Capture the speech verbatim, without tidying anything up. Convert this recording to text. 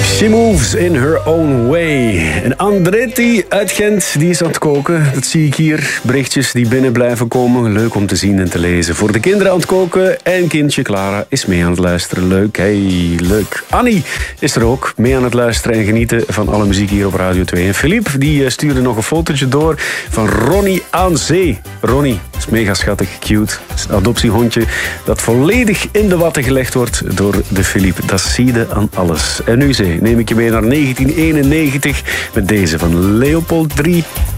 She moves in her own way. En Andretti uit Gent, die is aan het koken. Dat zie ik hier. Berichtjes die binnen blijven komen. Leuk om te zien en te lezen. Voor de kinderen aan het koken. En kindje Clara is mee aan het luisteren. Leuk, hey, leuk. Annie is er ook mee aan het luisteren en genieten van alle muziek hier op Radio twee. En Philippe, die stuurde nog een fotootje door van Ronnie aan zee. Ronnie, is mega schattig, cute. Is een adoptiehondje dat volledig in de watten gelegd wordt door de Philippe. Dat zie je aan alles. En nu zee, neem ik je mee naar negentien eenennegentig met deze van Leopold drie.